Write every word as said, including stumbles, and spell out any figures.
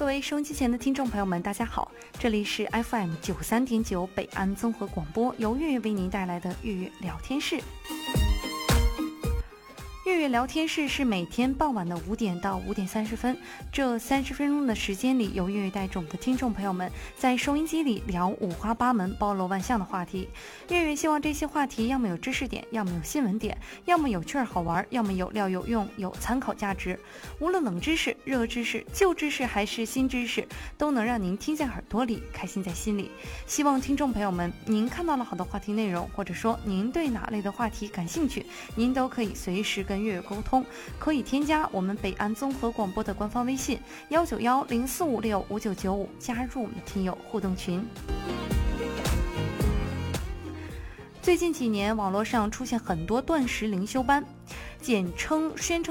各位收音机前的听众朋友们，大家好，这里是 F M 九十三点九北安综合广播，由月月为您带来的月月聊天室。月月聊天室是每天傍晚的五点到五点三十分，这三十分钟的时间里，由月月带着我们的听众朋友们在收音机里聊五花八门、包罗万象的话题。月月希望这些话题要么有知识点，要么有新闻点，要么有趣儿好玩，要么有料有用，有参考价值。无论冷知识、热知识、旧知识还是新知识，都能让您听在耳朵里，开心在心里。希望听众朋友们，您看到了好的话题内容，或者说您对哪类的话题感兴趣，您都可以随时跟月月沟通，可以添加我们北安综合广播的官方微信幺九幺零四五六五九九五，加入我们的听友互动群。最近几年，网络上出现很多断食灵修班，简称宣称